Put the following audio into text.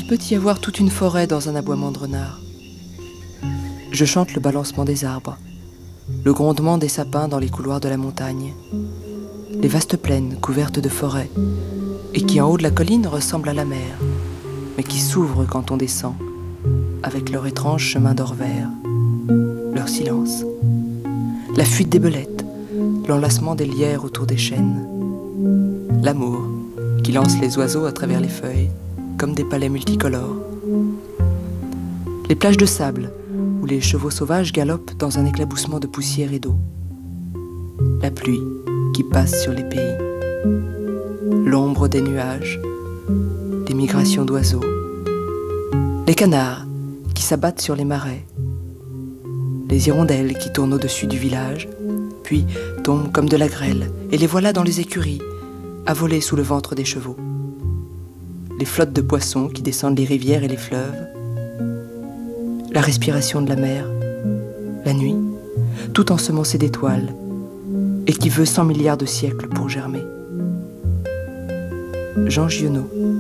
Il peut y avoir toute une forêt dans un aboiement de renard. Je chante le balancement des arbres, le grondement des sapins dans les couloirs de la montagne, les vastes plaines couvertes de forêts, et qui en haut de la colline ressemblent à la mer, mais qui s'ouvrent quand on descend, avec leur étrange chemin d'or vert, leur silence, la fuite des belettes, l'enlacement des lierres autour des chênes, l'amour qui lance les oiseaux à travers les feuilles, comme des palais multicolores, les plages de sable, où les chevaux sauvages galopent dans un éclaboussement de poussière et d'eau, la pluie qui passe sur les pays, l'ombre des nuages, les migrations d'oiseaux, les canards qui s'abattent sur les marais, les hirondelles qui tournent au-dessus du village, puis tombent comme de la grêle, et les voilà dans les écuries, à voler sous le ventre des chevaux, les flottes de poissons qui descendent les rivières et les fleuves, la respiration de la mer, la nuit, tout ensemencé d'étoiles, et qui veut 100 milliards de siècles pour germer. Jean Giono.